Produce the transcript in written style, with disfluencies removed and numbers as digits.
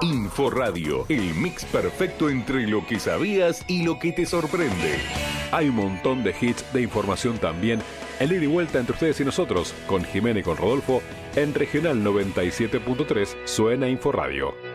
Inforadio, el mix perfecto entre lo que sabías y lo que te sorprende. Hay un montón de hits de información también en ida y vuelta entre ustedes y nosotros, con Jimena y con Rodolfo, en Regional 97.3 suena Inforadio.